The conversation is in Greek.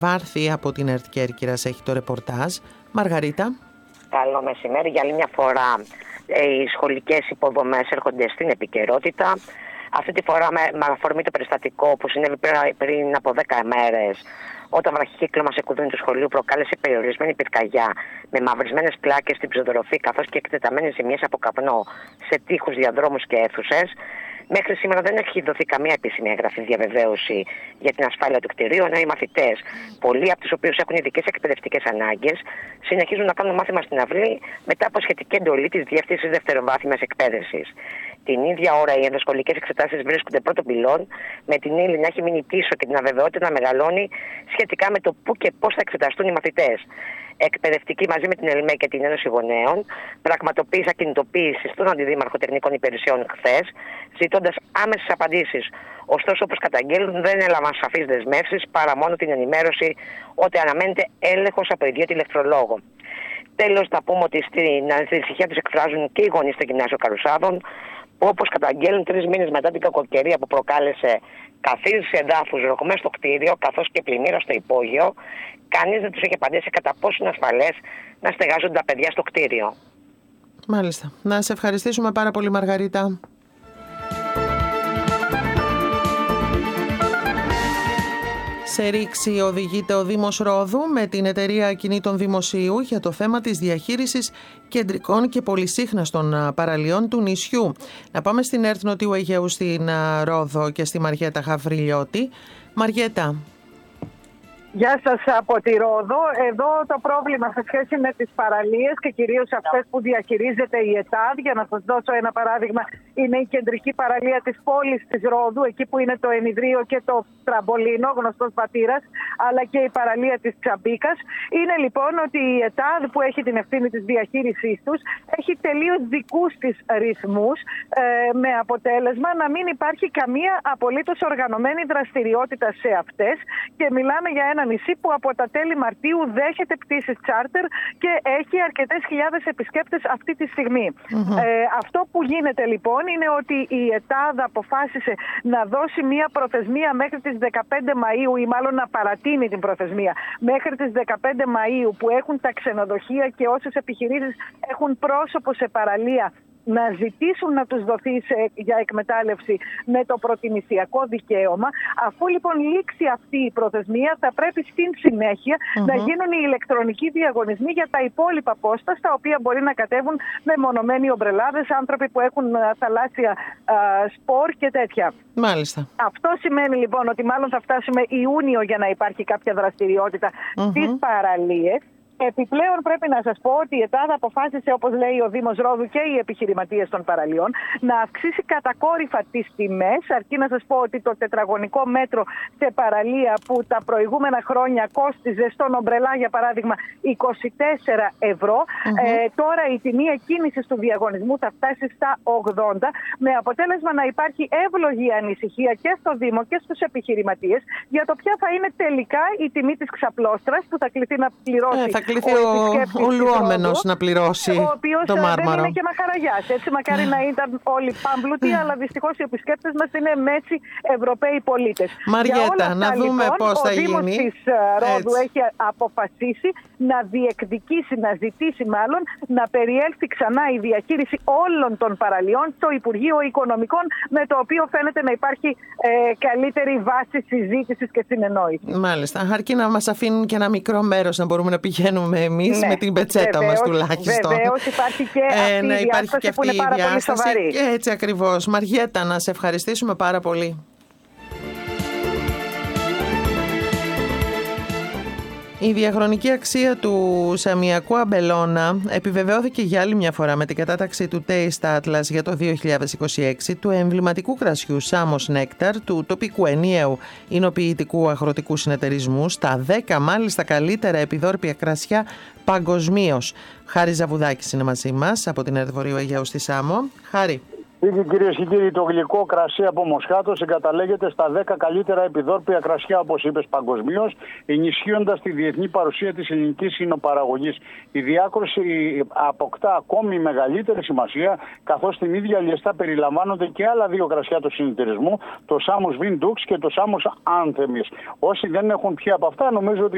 Βάρθη από την ΕΡΤ Κέρκυρας έχει το ρεπορτάζ. Μαργαρίτα. Καλό μεσημέρι. Για άλλη μια φορά οι σχολικές υποδομές έρχονται στην επικαιρότητα. Αυτή τη φορά με αφορμή το περιστατικό που συνέβη πριν από 10 μέρες, όταν βραχικύκλωμα σε κουδούνι του σχολείου προκάλεσε περιορισμένη πυρκαγιά με μαυρισμένες πλάκες στην ψευδοροφή καθώς και εκτεταμένες ζημιές από καπνό σε τοίχους, διαδρόμους και αίθουσες. Μέχρι σήμερα δεν έχει δοθεί καμία επίσημη έγγραφη διαβεβαίωση για την ασφάλεια του κτηρίου, ενώ οι μαθητές, πολλοί από τους οποίους έχουν ειδικές εκπαιδευτικές ανάγκες, συνεχίζουν να κάνουν μάθημα στην αυλή μετά από σχετική εντολή της Διεύθυνσης Δευτεροβάθμιας Εκπαίδευσης. Την ίδια ώρα οι ενδοσχολικές εξετάσεις βρίσκονται πρώτο πυλών, με την ύλη να έχει μείνει πίσω και την αβεβαιότητα να μεγαλώνει σχετικά με το πού και πώς θα εξεταστούν οι μαθητές. Εκπαιδευτικοί μαζί με την ΕΛΜΕ και την Ένωση Γονέων πραγματοποίησαν κινητοποίηση στον Αντιδήμαρχο Τεχνικών Υπηρεσιών χθες, ζητώντας άμεσες απαντήσεις. Ωστόσο, όπως καταγγέλνουν, δεν έλαβαν σαφείς δεσμεύσεις παρά μόνο την ενημέρωση ότι αναμένεται έλεγχος από ιδιαίτερη ηλεκτρολόγο. Τέλος, θα πούμε ότι στην ανησυχία τους εκφράζουν και οι γονείς στο Γυμνάσιο Καρουσάδων, που όπως καταγγέλνουν 3 μήνες μετά την κακοκαιρία που προκάλεσε καθίδρυση εδάφους, ρογμές στο κτίριο καθώς και πλημμύρα στο υπόγειο, κανείς δεν τους έχει απαντήσει κατά πόσο είναι ασφαλές να στεγάζονται τα παιδιά στο κτίριο. Μάλιστα. Να σε ευχαριστήσουμε πάρα πολύ, Μαργαρίτα. Σε ρήξη οδηγείται ο Δήμος Ρόδου με την εταιρεία ακινήτων δημοσίου για το θέμα της διαχείρισης κεντρικών και πολυσύχναστων παραλιών του νησιού. Να πάμε στην ΕΡΤ Νοτιού Αιγαίου στην Ρόδο και στη Μαριέτα Γαβριλιώτη. Μαριέτα. Γεια σας από τη Ρόδο. Εδώ το πρόβλημα σε σχέση με τις παραλίες και κυρίως αυτές που διαχειρίζεται η ΕΤΑΔ, για να σας δώσω ένα παράδειγμα, είναι η κεντρική παραλία της πόλης της Ρόδου, εκεί που είναι το ενιδρίο και το τραμπολίνο, γνωστός πατήρας, αλλά και η παραλία της Τσαμπίκας. Είναι λοιπόν ότι η ΕΤΑΔ, που έχει την ευθύνη της διαχείρισής τους, έχει τελείως δικούς της ρυθμούς, με αποτέλεσμα να μην υπάρχει καμία απολύτως οργανωμένη δραστηριότητα σε αυτές, και μιλάμε για ένα νησί που από τα τέλη Μαρτίου δέχεται πτήσεις τσάρτερ και έχει αρκετές χιλιάδες επισκέπτες αυτή τη στιγμή. Αυτό που γίνεται λοιπόν είναι ότι η ΕΤΑΔ αποφάσισε να δώσει μία προθεσμία μέχρι τις 15 Μαΐου, ή μάλλον να παρατείνει την προθεσμία μέχρι τις 15 Μαΐου, που έχουν τα ξενοδοχεία και όσες επιχειρήσεις έχουν πρόσωπο σε παραλία να ζητήσουν να τους δοθεί για εκμετάλλευση με το προτιμησιακό δικαίωμα. Αφού λοιπόν λήξει αυτή η προθεσμία, θα πρέπει στην συνέχεια να γίνουν οι ηλεκτρονικοί διαγωνισμοί για τα υπόλοιπα πόστα, στα οποία μπορεί να κατέβουν μεμονωμένοι ομπρελάδες, άνθρωποι που έχουν θαλάσσια σπορ και τέτοια. Μάλιστα. Αυτό σημαίνει λοιπόν ότι μάλλον θα φτάσουμε Ιούνιο για να υπάρχει κάποια δραστηριότητα στις παραλίες. Επιπλέον πρέπει να σας πω ότι η ΕΤΑΔ αποφάσισε, όπως λέει ο Δήμος Ρόδου και οι επιχειρηματίες των παραλιών, να αυξήσει κατακόρυφα τις τιμές. Αρκεί να σας πω ότι το τετραγωνικό μέτρο σε παραλία που τα προηγούμενα χρόνια κόστιζε στον ομπρελά, για παράδειγμα, 24 ευρώ, τώρα η τιμή εκκίνησης του διαγωνισμού θα φτάσει στα 80, με αποτέλεσμα να υπάρχει εύλογη ανησυχία και στο Δήμο και στους επιχειρηματίες για το ποια θα είναι τελικά η τιμή της ξαπλώστρας που θα κληθεί να πληρώσει. Κληθεί ο λουόμενος να πληρώσει ο οποίος το μάρμαρο. Δεν είναι και μαχαραγιάς. Έτσι, μακάρι να ήταν όλοι πάμπλουτοι, αλλά δυστυχώς οι επισκέπτες μας είναι μέτσι Ευρωπαίοι πολίτες. Μαριέτα, να δούμε λοιπόν, πώς θα γίνει. Ο Δήμος της Ρόδου έχει αποφασίσει να διεκδικήσει, να ζητήσει μάλλον, να περιέλθει ξανά η διαχείριση όλων των παραλιών στο Υπουργείο Οικονομικών, με το οποίο φαίνεται να υπάρχει καλύτερη βάση συζήτησης και συνεννόησης. Μάλιστα. Αρκεί να μας αφήνουν και ένα μικρό μέρος να μπορούμε να πηγαίνουμε εμείς με την πετσέτα μας τουλάχιστον. Βεβαίως υπάρχει και αυτή η διάσταση που είναι πάρα πολύ σοβαρή. Έτσι ακριβώς. Μαριέτα, να σε ευχαριστήσουμε πάρα πολύ. Η διαχρονική αξία του σαμιακού αμπελώνα επιβεβαιώθηκε για άλλη μια φορά με την κατάταξη του Taste Atlas για το 2026 του εμβληματικού κρασιού Samos Nectar, του τοπικού ενιαίου εινοποιητικού αγροτικού συνεταιρισμού, στα 10 μάλιστα καλύτερα επιδόρπια κρασιά παγκοσμίως. Χάρη Ζαβουδάκης είναι μαζί μας από την ΕΡΤ Βορείου Αιγαίου στη Σάμο. Χάρη. Κυρίες και κύριοι, το γλυκό κρασί από Μοσχάτο συγκαταλέγεται στα 10 καλύτερα επιδόρπια κρασιά, όπως είπες, παγκοσμίως, ενισχύοντας τη διεθνή παρουσία της ελληνικής υνοπαραγωγής. Η διάκρουση αποκτά ακόμη μεγαλύτερη σημασία, καθώς στην ίδια λιεστά περιλαμβάνονται και άλλα 2 κρασιά του συνεταιρισμού, το Samos Vindux και το Samos Anthemis. Όσοι δεν έχουν πιει από αυτά, νομίζω ότι